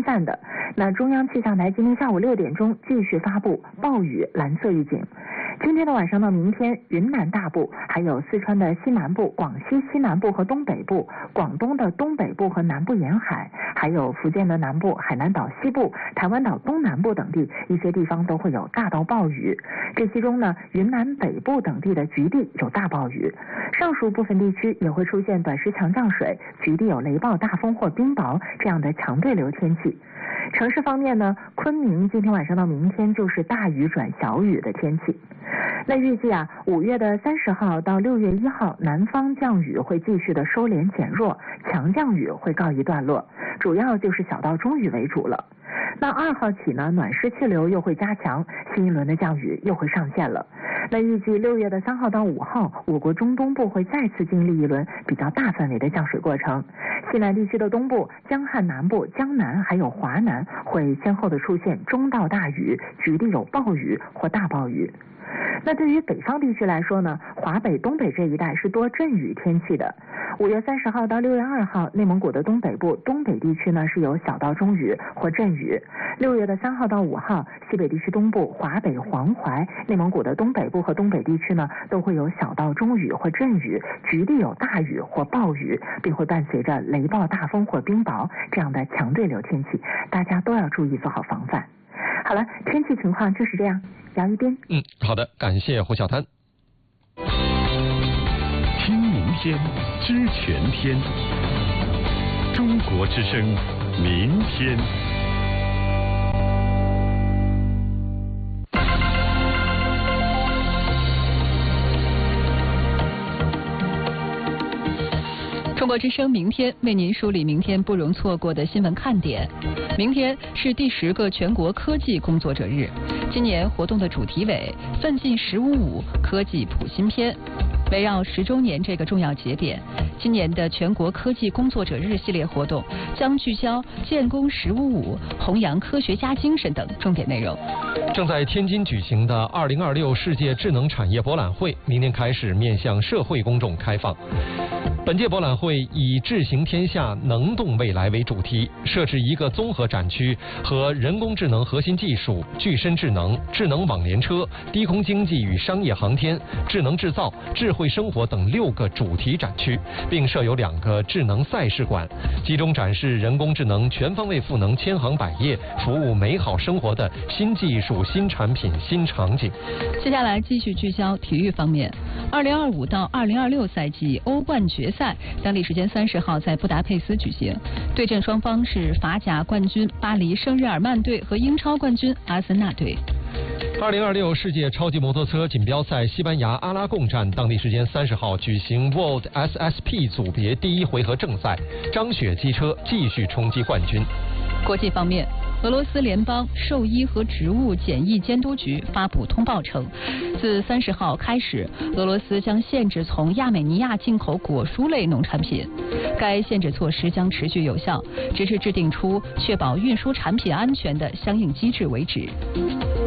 散的。那中央气象台今天下午6点钟继续发布暴雨蓝色预警。今天的晚上到明天，云南大部、还有四川的西南部、广西西南部和东北部、广东的东北部和南部沿海，还有福建的南部、海南岛西部、台湾岛东南部等地一些地方都会有大到暴雨。这其中呢，云南北部等地的局地有大暴雨，上述部分地区也会出现短时强降水，局地有雷暴、大风或冰雹这样的强对流天气。城市方面呢，昆明今天晚上到明天就是大雨转小雨的天气。那预计5月30号到6月1号，南方降雨会继续的收敛减弱，强降雨会告一段落，主要就是小到中雨为主了。那2号起呢，暖湿气流又会加强，新一轮的降雨又会上线了。那预计6月3号到5号，我国中东部会再次经历一轮比较大范围的降水过程。西南地区的东部、江汉南部、江南还有华南会先后的出现中到大雨，局地有暴雨或大暴雨。那对于北方地区来说呢，华北、东北这一带是多阵雨天气的。5月30号到6月2号，内蒙古的东北部、东北地区呢是有小到中雨或阵雨。6月3号到5号，西北地区东部、华北、黄淮、内蒙古的东北部和东北地区呢都会有小到中雨或阵雨，局地有大雨或暴雨，并会伴随着雷暴、大风或冰雹这样的强对流天气，大家都要注意做好防范。好了，天气情况就是这样。姚一斌。 好的，感谢胡小滩。 听明天，知全天。中国之声，明天。 中国之声明天为您梳理明天不容错过的新闻看点。明天是第10个全国科技工作者日，今年活动的主题为“奋进1055科技谱新篇”。围绕10周年这个重要节点，今年的全国科技工作者日系列活动将聚焦建功1055、弘扬科学家精神等重点内容。 正在天津举行的2026世界智能产业博览会，明天开始面向社会公众开放。本届博览会以智行天下能动未来为主题，设置一个综合展区和人工智能核心技术、具身智能、智能网联车、低空经济与商业航天、智能制造、智慧生活等6个主题展区，并设有2个智能赛事馆，集中展示人工智能全方位赋能千行百业、服务美好生活的新技术、新产品、新场景。 接下来继续聚焦体育方面，2025到2026赛季欧冠决赛当地时间30号在布达佩斯举行，对阵双方是法甲冠军巴黎圣日耳曼队和英超冠军阿森纳队。 2026世界超级摩托车锦标赛西班牙阿拉贡站当地时间30号举行 World SSP 组别第1回合正赛，张雪机车继续冲击冠军。 国际方面，俄罗斯联邦兽医和植物检疫监督局发布通报称，自30号开始，俄罗斯将限制从亚美尼亚进口果蔬类农产品。该限制措施将持续有效，直至制定出确保运输产品安全的相应机制为止。